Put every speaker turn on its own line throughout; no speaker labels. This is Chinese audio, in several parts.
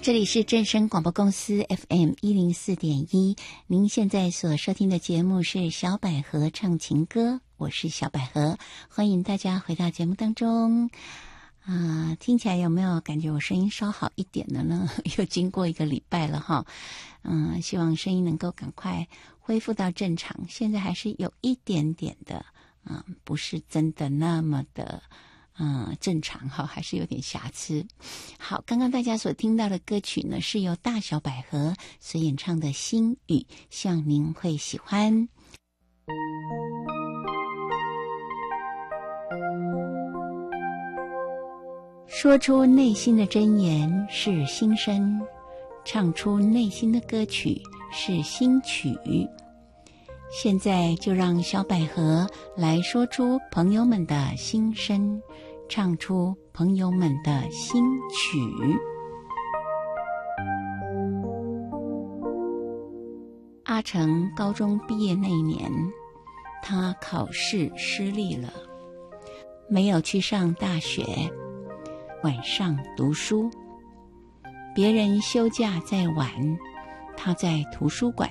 这里是正声广播公司 FM104.1，您现在所收听的节目是小百合唱情歌，我是小百合，欢迎大家回到节目当中。听起来有没有感觉我声音稍好一点了呢？又经过1个礼拜了哈，希望声音能够赶快恢复到正常。现在还是有一点点的，不是真的那么的。正常哈，还是有点瑕疵。好，刚刚大家所听到的歌曲呢，是由大小百合所演唱的《心语》，希望您会喜欢。说出内心的真言是心声，唱出内心的歌曲是心曲。现在就让小百合来说出朋友们的心声，唱出朋友们的心曲。阿成高中毕业那一年，他考试失利了，没有去上大学，晚上读书。别人休假在玩，他在图书馆。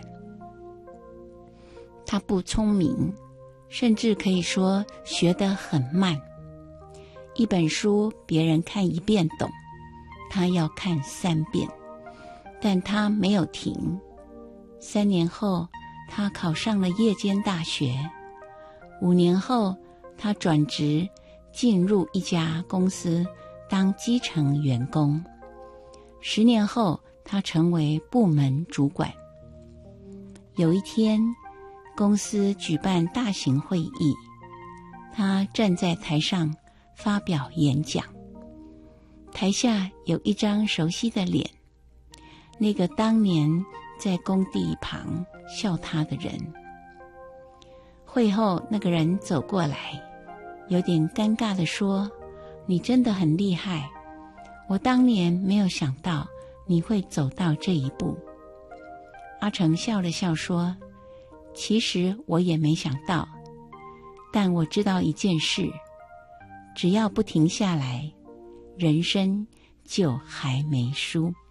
他不聪明，甚至可以说学得很慢。一本书别人看1遍懂，他要看3遍，但他没有停。3年后，他考上了夜间大学。5年后，他转职进入一家公司当基层员工。10年后，他成为部门主管。有一天，公司举办大型会议，他站在台上发表演讲。台下有一张熟悉的脸，那个当年在工地旁笑他的人。会后，那个人走过来，有点尴尬地说：“你真的很厉害，我当年没有想到你会走到这一步。”阿成笑了笑说：“其实我也没想到，但我知道一件事，只要不停下来，人生就还没输。”